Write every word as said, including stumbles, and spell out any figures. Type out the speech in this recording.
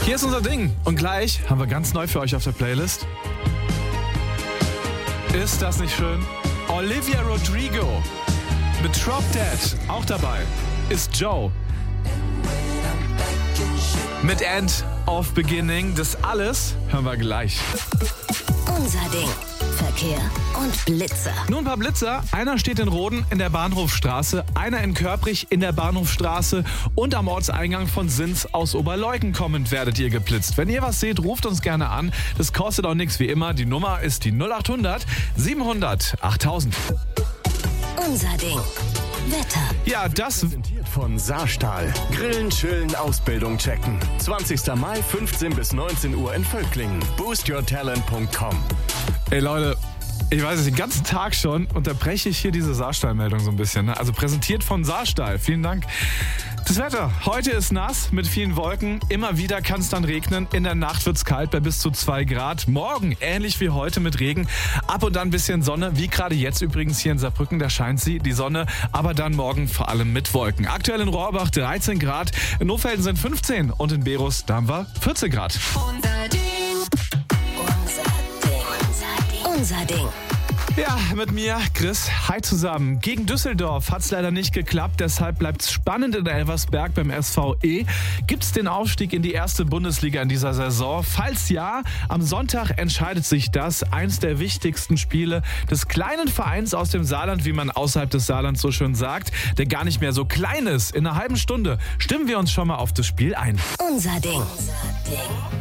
Hier ist unser Ding. Und gleich haben wir ganz neu für euch auf der Playlist. Ist das nicht schön? Olivia Rodrigo mit Drop Dead. Auch dabei ist Joe. Mit End of Beginning. Das alles hören wir gleich. Unser Ding. Verkehr und Blitzer. Nur ein paar Blitzer. Einer steht in Roden in der Bahnhofstraße, einer in Körprich in der Bahnhofstraße und am Ortseingang von Sins aus Oberleuten kommend werdet ihr geblitzt. Wenn ihr was seht, ruft uns gerne an. Das kostet auch nichts wie immer. Die Nummer ist die null acht hundert siebenhundert achttausend. Unser Ding. Wetter. Ja, das Präsentiert von Saarstahl. Grillen, chillen, Ausbildung checken. zwanzigster Mai, fünfzehn bis neunzehn Uhr in Völklingen. boost your talent punkt com. Ey Leute, ich weiß es, den ganzen Tag schon unterbreche ich hier diese Saarstahl-Meldung so ein bisschen. Ne? Also präsentiert von Saarstahl. Vielen Dank. Das Wetter. Heute ist nass mit vielen Wolken. Immer wieder kann es dann regnen. In der Nacht wird es kalt bei bis zu zwei Grad. Morgen ähnlich wie heute mit Regen. Ab und an ein bisschen Sonne. Wie gerade jetzt übrigens hier in Saarbrücken. Da scheint sie, die Sonne. Aber dann morgen vor allem mit Wolken. Aktuell in Rohrbach dreizehn Grad. In Nofelden sind fünfzehn. Und in Berus, da haben wir vierzehn Grad. Unser Ding. Unser Ding. Unser Ding. Ja, mit mir, Chris. Hi zusammen. Gegen Düsseldorf hat es leider nicht geklappt, deshalb bleibt es spannend in Elversberg beim S V E. Gibt es den Aufstieg in die erste Bundesliga in dieser Saison? Falls ja, am Sonntag entscheidet sich das. Eins der wichtigsten Spiele des kleinen Vereins aus dem Saarland, wie man außerhalb des Saarlands so schön sagt, der gar nicht mehr so klein ist. In einer halben Stunde stimmen wir uns schon mal auf das Spiel ein. Unser Ding. Unser Ding.